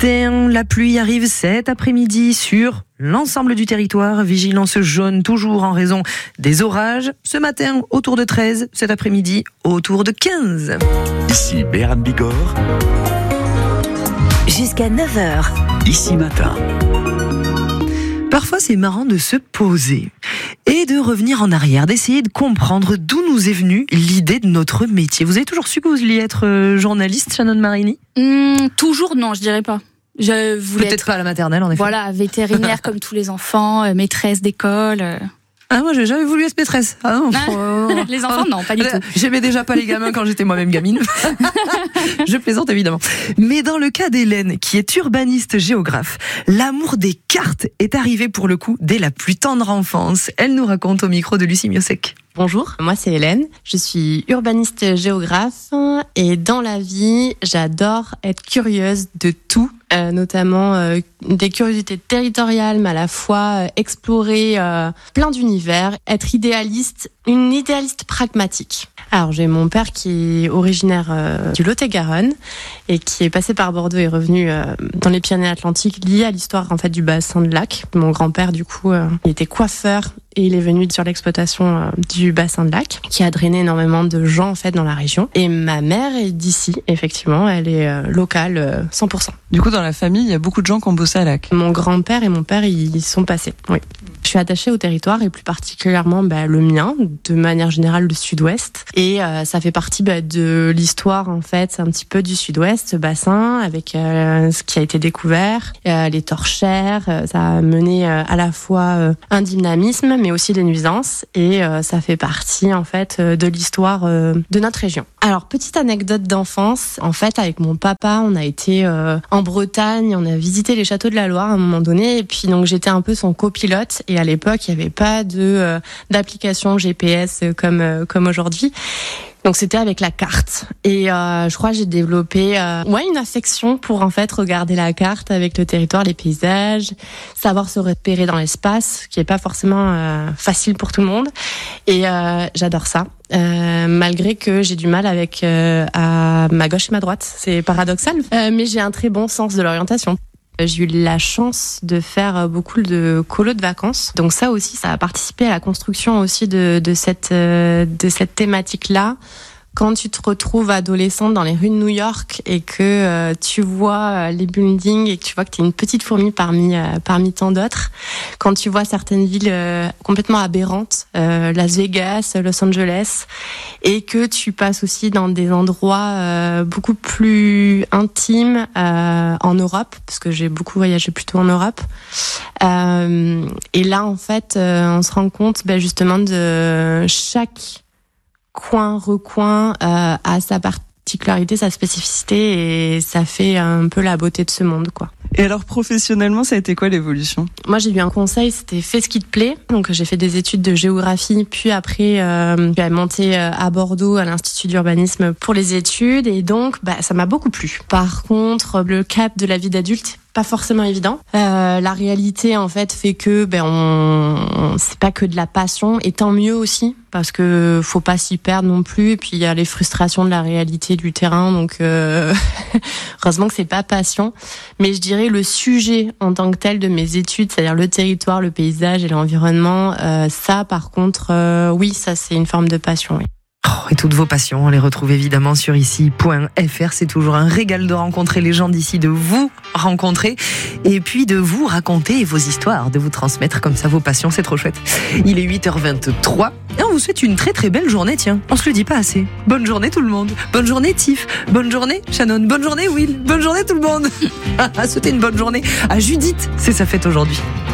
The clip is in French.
matin. La pluie arrive cet après-midi sur l'ensemble du territoire. Vigilance jaune toujours en raison des orages. Ce matin, autour de 13. Cet après-midi, autour de 15. Ici Béran Bigorre. Jusqu'à 9h. Ici Matin. Parfois, c'est marrant de se poser et de revenir en arrière, d'essayer de comprendre d'où nous est venue l'idée de notre métier. Vous avez toujours su que vous vouliez être journaliste, Shannon Marini ? Toujours, non, je dirais pas. Je voulais Peut-être pas à la maternelle, en effet. Voilà, vétérinaire comme tous les enfants, maîtresse d'école. Ah, moi, j'ai jamais voulu être maîtresse. Ah non. Les enfants, non, pas du tout. J'aimais déjà pas les gamins quand j'étais moi-même gamine. Je plaisante évidemment. Mais dans le cas d'Hélène, qui est urbaniste géographe, l'amour des cartes est arrivé pour le coup dès la plus tendre enfance. Elle nous raconte au micro de Lucie Miosek. Bonjour, moi c'est Hélène, je suis urbaniste géographe et dans la vie, j'adore être curieuse de tout, notamment des curiosités territoriales, mais à la fois explorer plein d'univers, être idéaliste, une idéaliste pragmatique. Alors j'ai mon père qui est originaire du Lot-et-Garonne et qui est passé par Bordeaux et revenu dans les Pyrénées-Atlantiques lié à l'histoire en fait du bassin de lac. Mon grand-père du coup, il était coiffeur et il est venu sur l'exploitation du bassin de lac qui a drainé énormément de gens en fait dans la région. Et ma mère est d'ici, effectivement, elle est locale 100%. Du coup dans la famille, il y a beaucoup de gens qui ont bossé à Lac. Mon grand-père et mon père ils sont passés, oui. Je suis attachée au territoire et plus particulièrement le mien, de manière générale le sud-ouest. Et ça fait partie de l'histoire en fait, un petit peu du sud-ouest, ce bassin, avec ce qui a été découvert, les torchères. Ça a mené à la fois un dynamisme, mais aussi des nuisances. Et ça fait partie en fait de l'histoire de notre région. Alors petite anecdote d'enfance, en fait avec mon papa, on a été en Bretagne, on a visité les châteaux de la Loire à un moment donné. Et puis donc j'étais un peu son copilote. Et à l'époque, il n'y avait pas d'application GPS comme aujourd'hui. Donc c'était avec la carte. Et je crois que j'ai développé une affection pour en fait regarder la carte avec le territoire, les paysages, savoir se repérer dans l'espace, qui est pas forcément facile pour tout le monde. Et j'adore ça. Malgré que j'ai du mal avec à ma gauche et ma droite, c'est paradoxal, mais j'ai un très bon sens de l'orientation. J'ai eu la chance de faire beaucoup de colos de vacances. Donc ça aussi, ça a participé à la construction aussi de cette thématique-là. Quand tu te retrouves adolescente dans les rues de New York et que tu vois les buildings et que tu vois que tu es une petite fourmi parmi tant d'autres, quand tu vois certaines villes complètement aberrantes, Las Vegas, Los Angeles, et que tu passes aussi dans des endroits beaucoup plus intimes en Europe, parce que j'ai beaucoup voyagé plutôt en Europe, et là en fait on se rend compte justement de chaque recoin a sa particularité, sa spécificité, et ça fait un peu la beauté de ce monde, quoi. Et alors professionnellement, ça a été quoi l'évolution ? Moi, j'ai eu un conseil, c'était fais ce qui te plaît. Donc j'ai fait des études de géographie, puis après j'ai monté à Bordeaux à l'Institut d'urbanisme pour les études, et donc ça m'a beaucoup plu. Par contre, le cap de la vie d'adulte, pas forcément évident. La réalité en fait fait que c'est pas que de la passion, et tant mieux aussi, parce que faut pas s'y perdre non plus. Et puis il y a les frustrations de la réalité du terrain, donc heureusement que c'est pas passion. Mais je dirais le sujet en tant que tel de mes études, c'est-à-dire le territoire, le paysage et l'environnement, ça par contre, oui, ça c'est une forme de passion. Oui. Et toutes vos passions, on les retrouve évidemment sur ici.fr. C'est toujours un régal de rencontrer les gens d'ici, de vous rencontrer et puis de vous raconter vos histoires, de vous transmettre comme ça vos passions. C'est trop chouette. Il est 8h23 et on vous souhaite une très très belle journée. Tiens, on se le dit pas assez. Bonne journée tout le monde. Bonne journée Tiff. Bonne journée Shannon. Bonne journée Will. Bonne journée tout le monde. Souhaitez une bonne journée à Judith. C'est sa fête aujourd'hui.